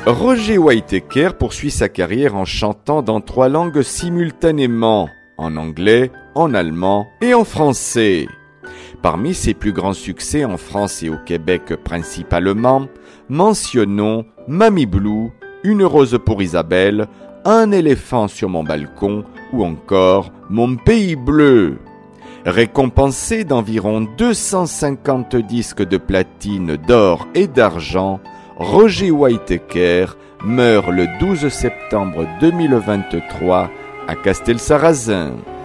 Roger Whittaker poursuit sa carrière en chantant dans 3 langues simultanément, en anglais, en allemand et en français. Parmi ses plus grands succès en France et au Québec principalement, mentionnons Mamie Blue, Une rose pour Isabelle, Un éléphant sur mon balcon ou encore Mon pays bleu. Récompensé d'environ 250 disques de platine, d'or et d'argent, Roger Whittaker meurt le 12 septembre 2023 à Castelsarrasin.